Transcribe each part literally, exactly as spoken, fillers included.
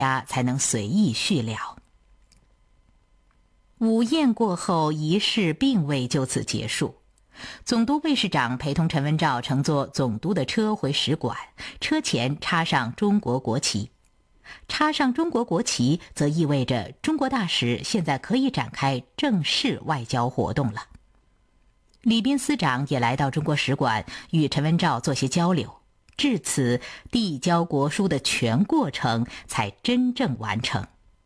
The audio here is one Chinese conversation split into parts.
家才能随意叙了。午宴过后，仪式并未就此结束。总督卫士长陪同陈文照乘坐总督的车回使馆，车前插上中国国旗。插上中国国旗则意味着中国大使现在可以展开正式外交活动了。礼宾司长也来到中国使馆，与陈文照做些交流，至此递交国书的全过程才真正完成。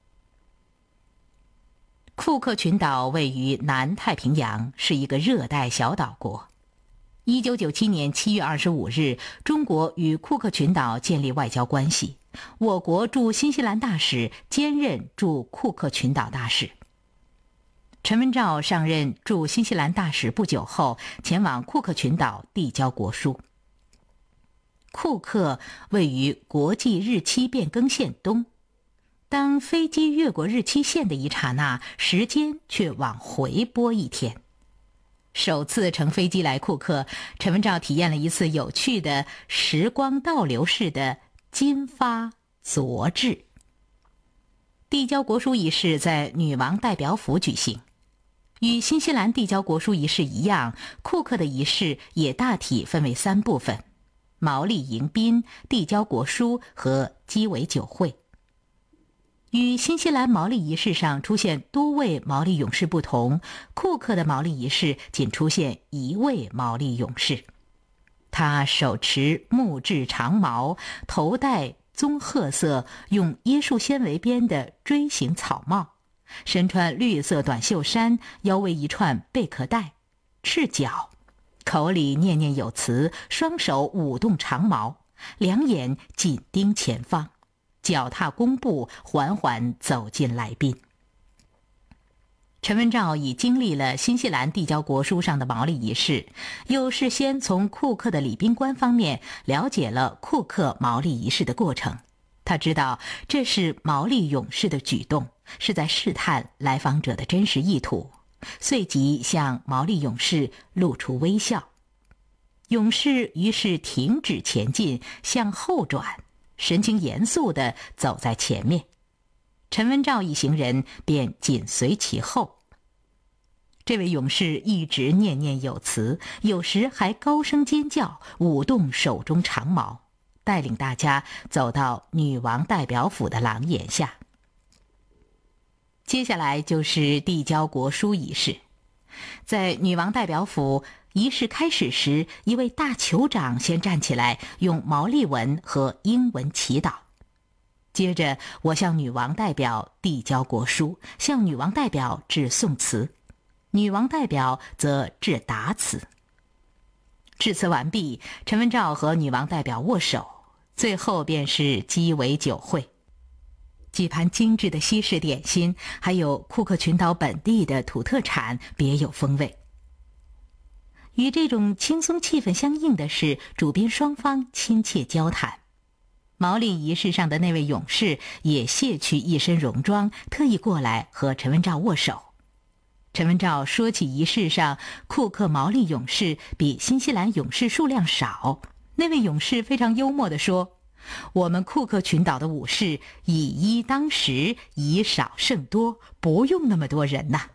库克群岛位于南太平洋，是一个热带小岛国。一九九七年七月二十五日，中国与库克群岛建立外交关系，我国驻新西兰大使兼任驻库克群岛大使。陈文照上任驻新西兰大使不久后，前往库克群岛递交国书。库克位于国际日期变更线东，当飞机越过日期线的一刹那，时间却往回拨一天。首次乘飞机来库克，陈文照体验了一次有趣的时光倒流式的今发昨至。递交国书仪式在女王代表府举行。与新西兰递交国书仪式一样，库克的仪式也大体分为三部分：毛利迎宾、递交国书和鸡尾酒会。与新西兰毛利仪式上出现多位毛利勇士不同，库克的毛利仪式仅出现一位毛利勇士。他手持木质长矛，头戴棕褐色用椰树纤维编的锥形草帽，身穿绿色短袖衫，腰围一串贝壳带，赤脚，口里念念有词，双手舞动长矛，两眼紧盯前方，脚踏弓步，缓缓走进来宾。陈文照已经历了新西兰递交国书上的毛利仪式，又事先从库克的礼宾官方面了解了库克毛利仪式的过程。他知道这是毛利勇士的举动，是在试探来访者的真实意图，随即向毛利勇士露出微笑。勇士于是停止前进，向后转，神情严肃地走在前面。陈文照一行人便紧随其后。这位勇士一直念念有词，有时还高声尖叫，舞动手中长矛，带领大家走到女王代表府的廊檐下。接下来就是递交国书仪式。在女王代表府，仪式开始时，一位大酋长先站起来，用毛利文和英文祈祷。接着，我向女王代表递交国书，向女王代表致颂词，女王代表则致答词。致辞完毕，陈文照和女王代表握手，最后便是鸡尾酒会。几盘精致的西式点心，还有库克群岛本地的土特产，别有风味。与这种轻松气氛相应的是，主宾双方亲切交谈。毛利仪式上的那位勇士也卸去一身戎装，特意过来和陈文照握手。陈文照说起仪式上库克毛利勇士比新西兰勇士数量少，那位勇士非常幽默地说：“我们库克群岛的武士以一当十，以少胜多，不用那么多人呐。”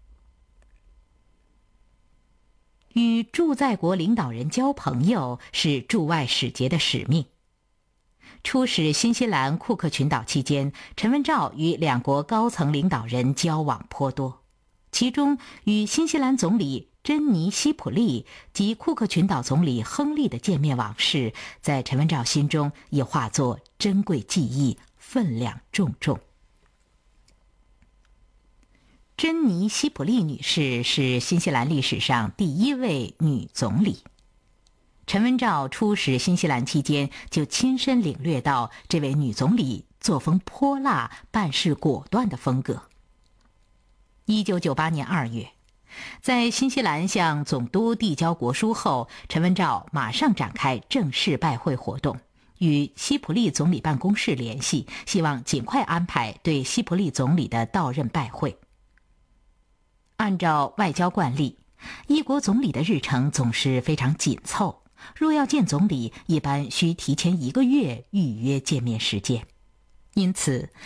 与驻在国领导人交朋友是驻外使节的使命。出使新西兰库克群岛期间，陈文照与两国高层领导人交往颇多，其中与新西兰总理珍妮·希普利及库克群岛总理亨利的见面往事，在陈文照心中也化作珍贵记忆，分量重重。珍妮·希普利女士是新西兰历史上第一位女总理。陈文照出使新西兰期间，就亲身领略到这位女总理作风泼辣、办事果断的风格。一九九八年二月，在新西兰向总督递交国书后，陈文照马上展开正式拜会活动，与希普利总理办公室联系，希望尽快安排对希普利总理的到任拜会。按照外交惯例，一国总理的日程总是非常紧凑，若要见总理，一般需提前一个月预约见面时间。 因此，